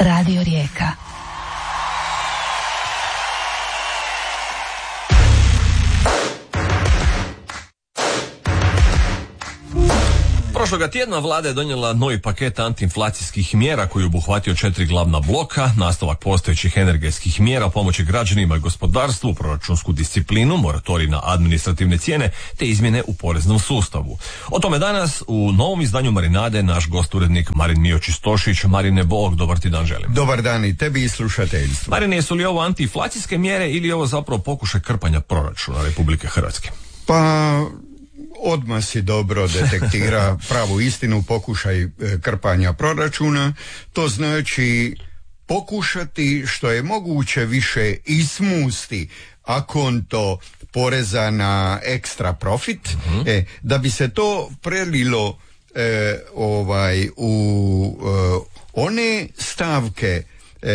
Radio Rijeka. Prošloga tjedna vlada je donijela novi paket antiinflacijskih mjera koji je obuhvatio 4 glavna bloka, nastavak postojećih energetskih mjera, pomoći građanima i gospodarstvu, proračunsku disciplinu, moratorij na administrativne cijene te izmjene u poreznom sustavu. O tome danas u novom izdanju Marinade naš gosturednik Marin Miočić-Stošić. Marine, bog, dobar ti dan želim. Dobar dan i tebi i slušateljstvu. Marine, jesu li ovo antiinflacijske mjere ili je ovo zapravo pokušaj krpanja proračuna Republike Hrvatske? Pa odmah si dobro detektira pravu istinu, pokušaj krpanja proračuna. To znači pokušati što je moguće više ismusti akonto poreza na ekstra profit, da bi se to prelilo u one stavke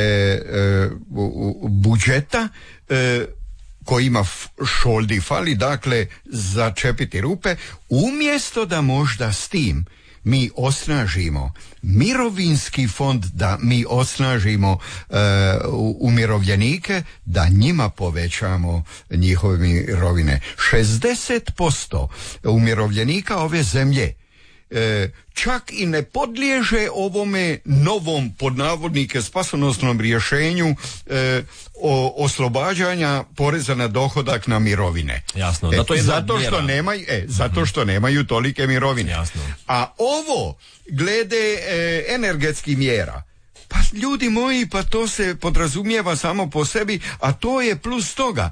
budžeta kojima šoldi fali, dakle začepiti rupe, umjesto da možda s tim mi osnažimo mirovinski fond, da mi osnažimo umirovljenike, da njima povećamo njihove mirovine. 60% umirovljenika ove zemlje čak i ne podliježe ovome novom, pod navodnike, spasonosnom rješenju oslobađanja poreza na dohodak na mirovine. Jasno, da to je zato što nemaju tolike mirovine. Jasno. A ovo glede energetskih mjera, pa ljudi moji, pa to se podrazumijeva samo po sebi, a to je plus toga.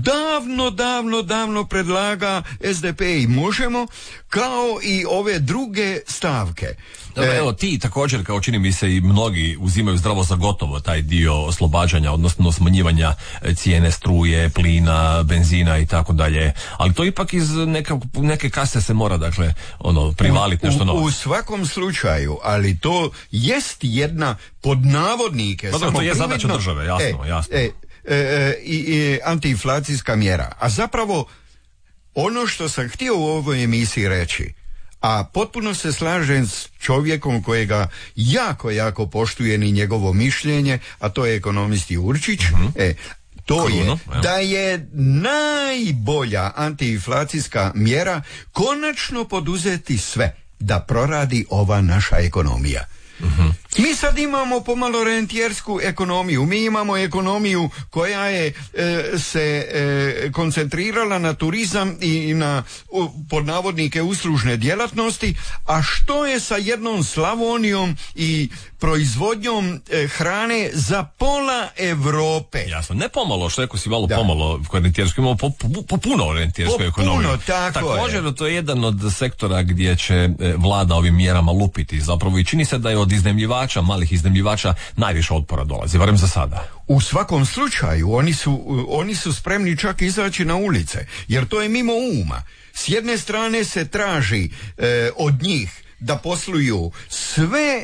Davno predlaga SDP i Možemo, kao i ove druge stavke. Dobro, evo ti također, kao čini mi se i mnogi, uzimaju zdravo za gotovo taj dio oslobađanja, odnosno smanjivanja cijene struje, plina, benzina i tako dalje. Ali to ipak iz neke kase se mora, dakle, privaliti nešto novo. U svakom slučaju, ali to jest jedna, pod navodnike, pa to je zadaća države, jasno. I antiinflacijska mjera. A zapravo, ono što sam htio u ovoj emisiji reći, a potpuno se slažem s čovjekom kojega jako poštujem i njegovo mišljenje, a to je ekonomist Jurčić, to je da je najbolja antiinflacijska mjera konačno poduzeti sve da proradi ova naša ekonomija. Mi sad imamo pomalo rentijersku ekonomiju. Mi imamo ekonomiju koja je se koncentrirala na turizam i na, pod navodnike, uslužne djelatnosti. A što je sa jednom Slavonijom i proizvodnjom hrane za pola Europe? Jasno, ne pomalo, što rekao si malo pomalo kod rentijerskoj, imamo puno rentijersku ekonomiju. Također, to je jedan od sektora gdje će vlada ovim mjerama lupiti. Zapravo i čini se da je od iznajmljivača, malih iznajmljivača, najviše otpora dolazi, barem za sada. U svakom slučaju, oni su spremni čak izaći na ulice, jer to je mimo uma. S jedne strane se traži od njih da posluju sve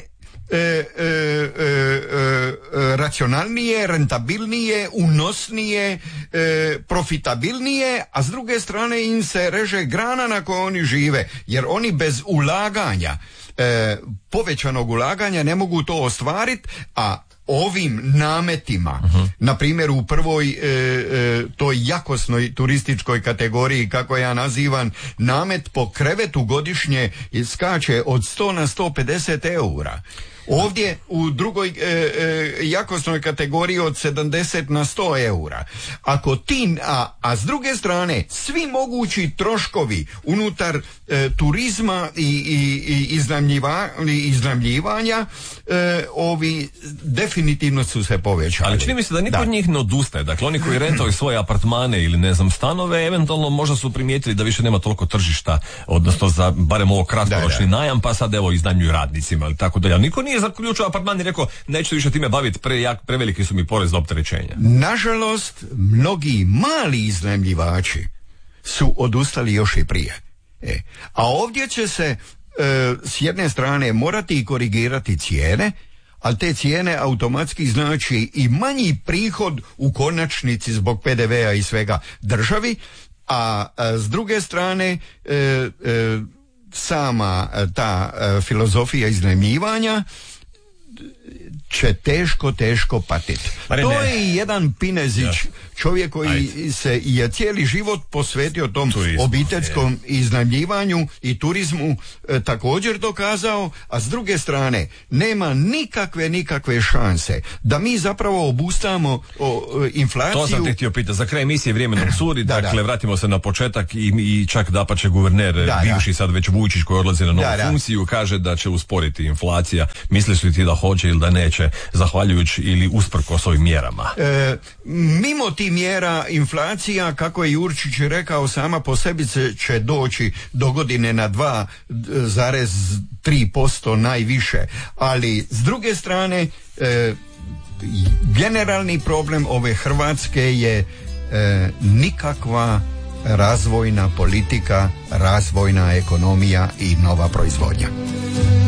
racionalnije, rentabilnije, unosnije, profitabilnije, a s druge strane im se reže grana na kojoj oni žive, jer oni bez ulaganja, povećanog ulaganja, ne mogu to ostvariti, a ovim nametima, na primjer u prvoj toj jakosnoj turističkoj kategoriji, kako ja nazivam, namet po krevetu godišnje skače od 100 na 150 eura. Ovdje u drugoj jakosnoj kategoriji od 70 na 100 eura. Ako ti, a s druge strane, svi mogući troškovi unutar turizma i iznajmljivanja, ovi definitivno su se povećali. Ali čini mi se da niko od njih ne odustaje. Dakle, oni koji rentaju svoje apartmane ili stanove, eventualno možda su primijetili da više nema toliko tržišta, odnosno za barem ovo kratkoročni najam, pa sad evo iznajmljuju radnicima ili tako dalje. Niko nije zaključio apartman i rekao neću više time baviti, preveliki su mi porezna opterećenja. Nažalost, mnogi mali iznajmljivači su odustali još i prije. A ovdje će se s jedne strane morati korigirati cijene, ali te cijene automatski znači i manji prihod u konačnici zbog PDV-a i svega državi, a s druge strane sama ta filozofija iznajmljivanja će teško patiti. To je jedan Pinezić, čovjek koji se je cijeli život posvetio tom obiteljskom iznajmljivanju i turizmu također dokazao, a s druge strane nema nikakve šanse da mi zapravo obustavimo inflaciju. To sam te htio pitati. Za kraj emisije vrijeme nam curi, dakle vratimo se na početak i čak dapače guverner, bivši sad već Vujčić koji odlazi na novu funkciju, kaže da će usporiti inflacija. Misliš li ti da hoće ili da neće, zahvaljujući ili usprkos ovim mjerama? Mimo tih mjera inflacija, kako je Jurčić rekao, sama po sebi će doći do godine na 2,3% najviše, ali s druge strane generalni problem ove Hrvatske je nikakva razvojna politika, razvojna ekonomija i nova proizvodnja.